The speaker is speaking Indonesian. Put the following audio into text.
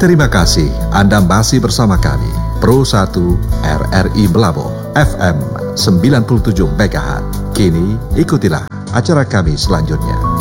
Terima kasih Anda masih bersama kami, Pro 1 RRI Belabo, FM 97 MHz. Kini ikutilah acara kami selanjutnya.